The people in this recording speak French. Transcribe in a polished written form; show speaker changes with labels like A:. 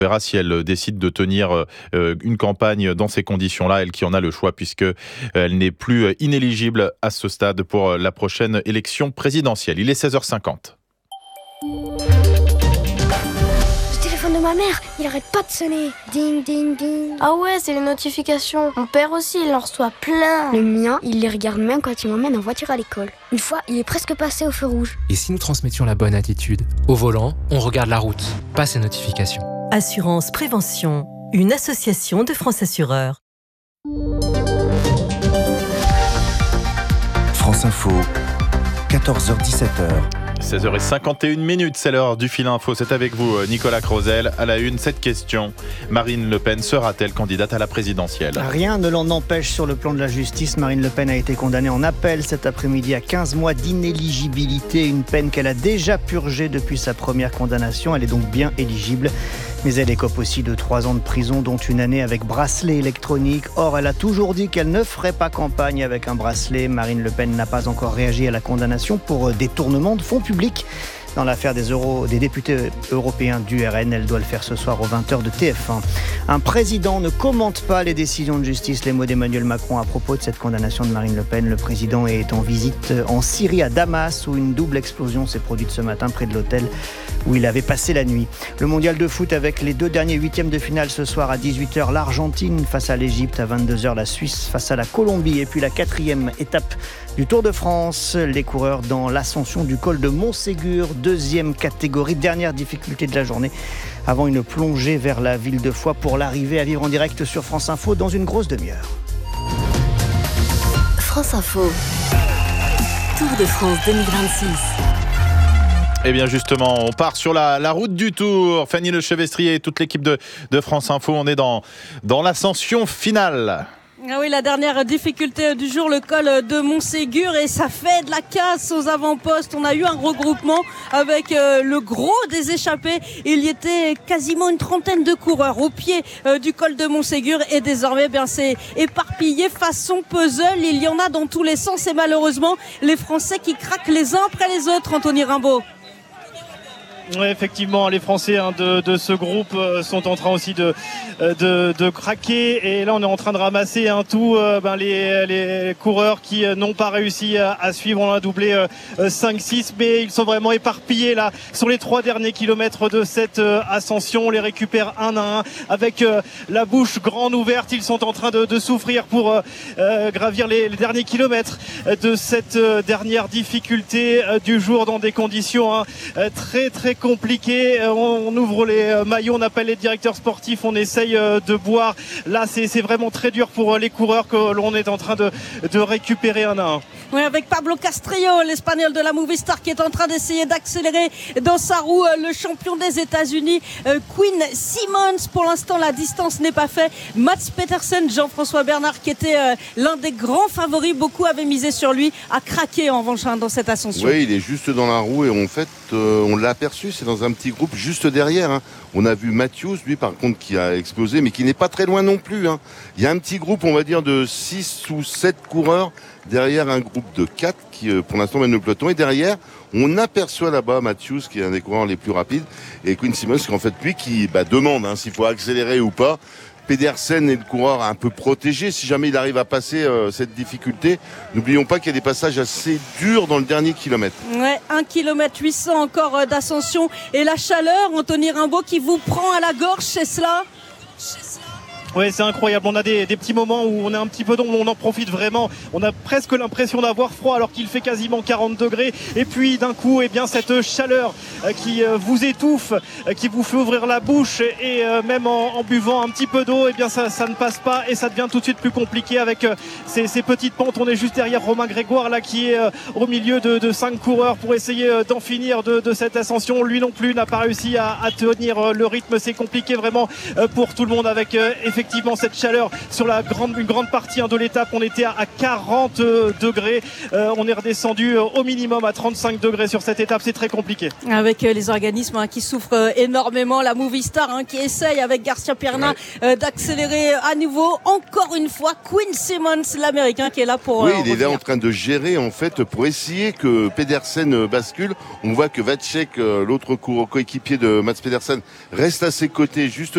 A: On verra si elle décide de tenir une campagne dans ces conditions-là, elle qui en a le choix puisque elle n'est plus inéligible à ce stade pour la prochaine élection présidentielle. Il est 16h50.
B: Le téléphone de ma mère, il arrête pas de sonner. Ding, ding, ding.
C: Ah ouais, c'est les notifications. Mon père aussi, il en reçoit plein.
B: Le mien, il les regarde même quand il m'emmène en voiture à l'école. Une fois, il est presque passé au feu rouge.
D: Et si nous transmettions la bonne attitude ? Au volant, on regarde la route, pas ces notifications.
E: Assurance Prévention, une association de France Assureurs.
F: France Info, 14h-17h.
A: 16h51, c'est l'heure du Fil Info. C'est avec vous, Nicolas Crozel. À la une, cette question. Marine Le Pen sera-t-elle candidate à la présidentielle ?
G: Rien ne l'en empêche sur le plan de la justice. Marine Le Pen a été condamnée en appel cet après-midi à 15 mois d'inéligibilité. Une peine qu'elle a déjà purgée depuis sa première condamnation. Elle est donc bien éligible. Mais elle écope aussi de 3 ans de prison, dont une année avec bracelet électronique. Or, elle a toujours dit qu'elle ne ferait pas campagne avec un bracelet. Marine Le Pen n'a pas encore réagi à la condamnation pour détournement de fonds publics. Dans l'affaire des députés européens du RN, elle doit le faire ce soir aux 20h de TF1. Un président ne commente pas les décisions de justice. Les mots d'Emmanuel Macron à propos de cette condamnation de Marine Le Pen. Le président est en visite en Syrie, à Damas, où une double explosion s'est produite ce matin près de l'hôtel où il avait passé la nuit. Le mondial de foot avec les 2 derniers huitièmes de finale ce soir à 18h. L'Argentine face à l'Égypte, à 22h la Suisse face à la Colombie. Et puis la 4e étape du Tour de France. Les coureurs dans l'ascension du col de Montségur, 2e catégorie, dernière difficulté de la journée, avant une plongée vers la ville de Foix pour l'arrivée à vivre en direct sur France Info dans une grosse demi-heure.
E: France Info, Tour de France 2026.
A: Eh bien justement, on part sur la route du Tour. Fanny Lechevestrier et toute l'équipe de France Info, on est dans l'ascension finale.
H: Ah oui, la dernière difficulté du jour, le col de Montségur, et ça fait de la casse aux avant-postes. On a eu un regroupement avec le gros des échappés. Il y était quasiment une trentaine de coureurs au pied du col de Montségur, et désormais, c'est éparpillé façon puzzle. Il y en a dans tous les sens, et malheureusement, les Français qui craquent les uns après les autres. Anthony Rimbaud.
I: Oui, effectivement, les Français de ce groupe sont en train aussi de craquer, et là on est en train de ramasser tout les coureurs qui n'ont pas réussi à suivre. On a doublé 5-6, mais ils sont vraiment éparpillés là sur les 3 derniers kilomètres de cette ascension. On les récupère un à un avec la bouche grande ouverte. Ils sont en train de souffrir pour gravir les derniers kilomètres de cette dernière difficulté du jour, dans des conditions très très compliqué. On ouvre les maillots, on appelle les directeurs sportifs, on essaye de boire. Là, c'est vraiment très dur pour les coureurs que l'on est en train de récupérer un à un.
H: Oui, avec Pablo Castrillo, l'Espagnol de la Movistar, qui est en train d'essayer d'accélérer dans sa roue le champion des États-Unis, Quinn Simmons. Pour l'instant, la distance n'est pas faite. Mats Pedersen, Jean-François Bernard, qui était l'un des grands favoris, beaucoup avaient misé sur lui, a craqué en revanche dans cette ascension.
J: Oui, il est juste dans la roue, et en fait, on l'a aperçu. C'est dans un petit groupe juste derrière. On a vu Matthews, lui par contre, qui a explosé, mais qui n'est pas très loin non plus. Il y a un petit groupe, on va dire, de 6 ou 7 coureurs derrière un groupe de 4 qui, pour l'instant, mène le peloton. Et derrière, on aperçoit là-bas Matthews, qui est un des coureurs les plus rapides, et Quinn Simmons, qui en fait, lui, qui demande s'il faut accélérer ou pas. Pedersen est le coureur un peu protégé si jamais il arrive à passer cette difficulté. N'oublions pas qu'il y a des passages assez durs dans le dernier kilomètre.
H: Ouais, 1 km 800 encore d'ascension, et la chaleur, Anthony Rimbaud, qui vous prend à la gorge, c'est cela ?
I: Oui, c'est incroyable. On a des petits moments où on est un petit peu on en profite vraiment. On a presque l'impression d'avoir froid alors qu'il fait quasiment 40 degrés. Et puis d'un coup, cette chaleur qui vous étouffe, qui vous fait ouvrir la bouche, et même en buvant un petit peu d'eau, ça ne passe pas, et ça devient tout de suite plus compliqué avec ces petites pentes. On est juste derrière Romain Grégoire là, qui est au milieu de 5 coureurs pour essayer d'en finir de cette ascension. Lui non plus n'a pas réussi à tenir le rythme. C'est compliqué vraiment pour tout le monde, avec effectivement cette chaleur sur une grande partie de l'étape. On était à 40 degrés. On est redescendu au minimum à 35 degrés sur cette étape. C'est très compliqué.
H: Avec les organismes qui souffrent énormément. La Movistar qui essaye avec Garcia Perna d'accélérer à nouveau. Encore une fois, Quinn Simmons, l'Américain, qui est là pour...
J: Oui, il est là en train de gérer en fait pour essayer que Pedersen bascule. On voit que Vacek, l'autre coéquipier de Mats Pedersen, reste à ses côtés juste